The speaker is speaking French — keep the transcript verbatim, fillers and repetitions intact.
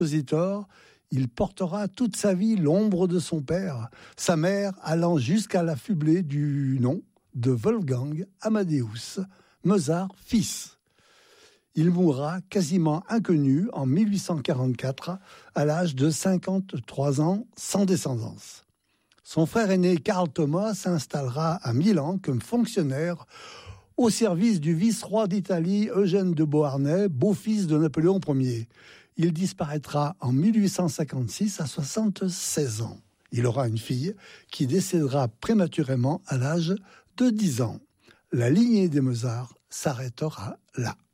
compositeur, il portera toute sa vie l'ombre de son père, sa mère allant jusqu'à l'affubler du nom de Wolfgang Amadeus Mozart fils. Il mourra quasiment inconnu en mille huit cent quarante-quatre, à l'âge de cinquante-trois ans, sans descendance. Son frère aîné Carl Thomas s'installera à Milan comme fonctionnaire au service du vice-roi d'Italie Eugène de Beauharnais, beau-fils de Napoléon Ier. Il disparaîtra en mille huit cent cinquante-six à soixante-seize ans. Il aura une fille qui décédera prématurément à l'âge de dix ans. La lignée des Mozart s'arrêtera là.